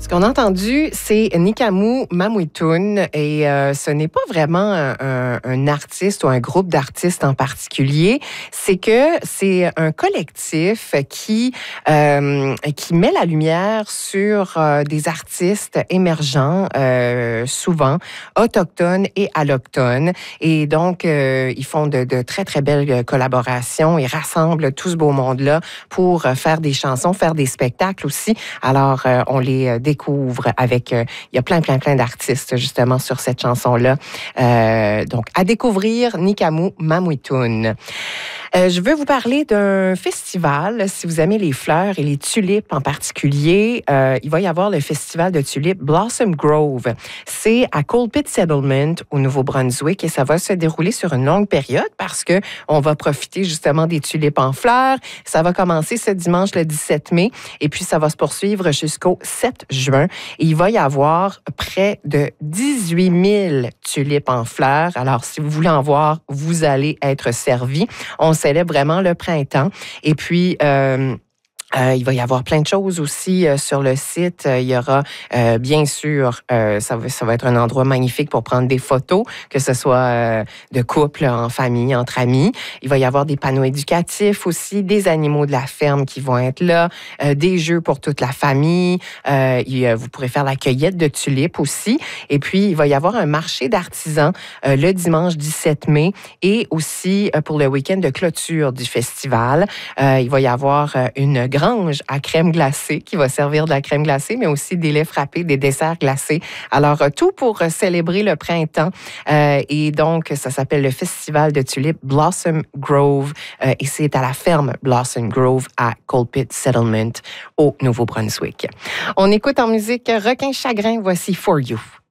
Ce qu'on a entendu, c'est Nikamu Mamuitun et ce n'est pas vraiment un artiste ou un groupe d'artistes en particulier. C'est que c'est un collectif qui met la lumière sur des artistes émergents, souvent autochtones et allochtones. Et donc, ils font de très, très belles collaborations. Ils rassemblent tout ce beau monde-là pour faire des chansons, faire des spectacles aussi. Alors, on les découvre avec... il y a plein d'artistes, justement, sur cette chanson-là. Donc, à découvrir, Nikamu Mamuitun. Je veux vous parler d'un festival. Si vous aimez les fleurs et les tulipes en particulier, il va y avoir le festival de tulipes Blossom Grove. C'est à Colpit Settlement, au Nouveau-Brunswick, et ça va se dérouler sur une longue période parce que on va profiter justement des tulipes en fleurs. Ça va commencer ce dimanche, le 17 mai, et puis ça va se poursuivre jusqu'au 7 juin. Et il va y avoir près de 18 000 tulipes en fleurs. Alors, si vous voulez en voir, vous allez être servi. On célèbre vraiment le printemps. Et puis, il va y avoir plein de choses aussi sur le site. Il y aura, bien sûr, ça va être un endroit magnifique pour prendre des photos, que ce soit de couple, en famille, entre amis. Il va y avoir des panneaux éducatifs aussi, des animaux de la ferme qui vont être là, des jeux pour toute la famille. Vous pourrez faire la cueillette de tulipes aussi. Et puis, il va y avoir un marché d'artisans le dimanche 17 mai et aussi pour le week-end de clôture du festival. Il va y avoir une grange à crème glacée qui va servir de la crème glacée, mais aussi des laits frappés, des desserts glacés. Alors, tout pour célébrer le printemps. Et donc, ça s'appelle le Festival de tulipes Blossom Grove et c'est à la ferme Blossom Grove à Colpit Settlement au Nouveau-Brunswick. On écoute en musique Requin Chagrin. Voici For You.